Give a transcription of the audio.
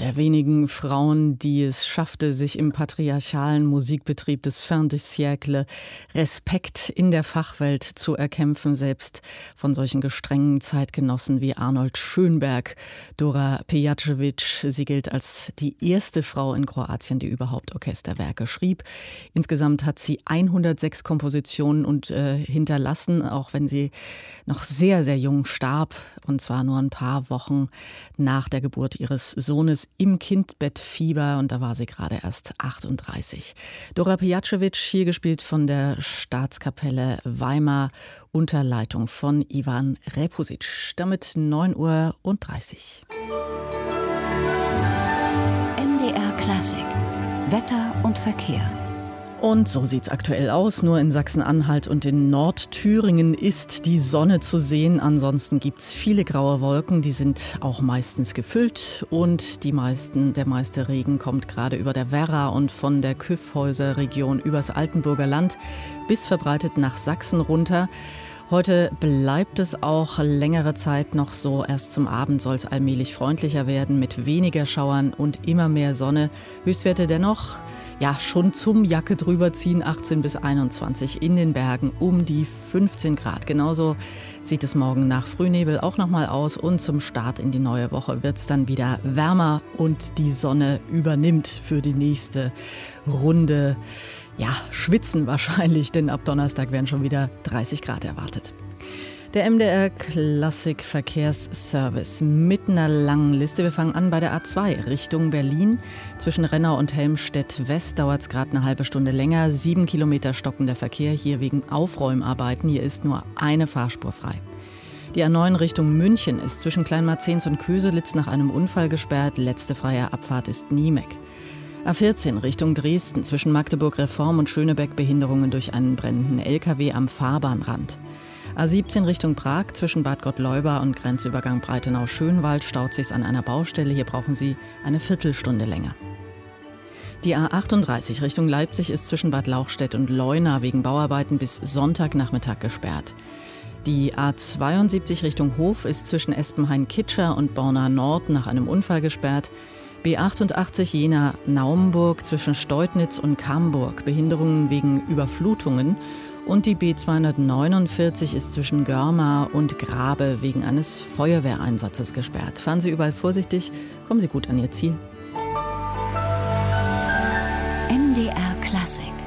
der wenigen Frauen, die es schaffte, sich im patriarchalen Musikbetrieb des Fin de siècle Respekt in der Fachwelt zu erkämpfen, selbst von solchen gestrengen Zeitgenossen wie Arnold Schönberg. Dora Pejacevic, sie gilt als die erste Frau in Kroatien, die überhaupt Orchesterwerke schrieb. Insgesamt hat sie 106 Kompositionen hinterlassen, auch wenn sie noch sehr, sehr jung starb, und zwar nur ein paar Wochen nach der Geburt ihres Sohnes im Kindbettfieber, und da war sie gerade erst 38. Dora Pejacevic, hier gespielt von der Staatskapelle Weimar unter Leitung von Ivan Repusic. Damit 9:30 Uhr. MDR Klassik. Wetter und Verkehr. Und so sieht's aktuell aus. Nur in Sachsen-Anhalt und in Nordthüringen ist die Sonne zu sehen. Ansonsten gibt's viele graue Wolken. Die sind auch meistens gefüllt. Und der meiste Regen kommt gerade über der Werra und von der Kyffhäuser-Region übers Altenburger Land bis verbreitet nach Sachsen runter. Heute bleibt es auch längere Zeit noch so. Erst zum Abend soll es allmählich freundlicher werden mit weniger Schauern und immer mehr Sonne. Höchstwerte dennoch, ja, schon zum Jacke drüber ziehen, 18 bis 21 in den Bergen, um die 15 Grad. Genauso sieht es morgen nach Frühnebel auch nochmal aus, und zum Start in die neue Woche wird es dann wieder wärmer und die Sonne übernimmt für die nächste Runde. Ja, schwitzen wahrscheinlich, denn ab Donnerstag werden schon wieder 30 Grad erwartet. Der MDR Klassik Verkehrsservice mit einer langen Liste. Wir fangen an bei der A2 Richtung Berlin. Zwischen Rennau und Helmstedt West dauert es gerade eine halbe Stunde länger. 7 Kilometer stockender Verkehr hier wegen Aufräumarbeiten. Hier ist nur eine Fahrspur frei. Die A9 Richtung München ist zwischen Kleinmarzens und Köselitz nach einem Unfall gesperrt. Letzte freie Abfahrt ist Niemek. A14 Richtung Dresden zwischen Magdeburg-Reform und Schönebeck Behinderungen durch einen brennenden LKW am Fahrbahnrand. A17 Richtung Prag zwischen Bad Gottleuba und Grenzübergang Breitenau-Schönwald staut sich's an einer Baustelle. Hier brauchen Sie eine Viertelstunde länger. Die A38 Richtung Leipzig ist zwischen Bad Lauchstädt und Leuna wegen Bauarbeiten bis Sonntagnachmittag gesperrt. Die A72 Richtung Hof ist zwischen Espenhain-Kitscher und Borna Nord nach einem Unfall gesperrt. B88 Jena-Naumburg zwischen Steutnitz und Camburg, Behinderungen wegen Überflutungen. Und die B249 ist zwischen Görmar und Grabe wegen eines Feuerwehreinsatzes gesperrt. Fahren Sie überall vorsichtig, kommen Sie gut an Ihr Ziel. MDR Klassik.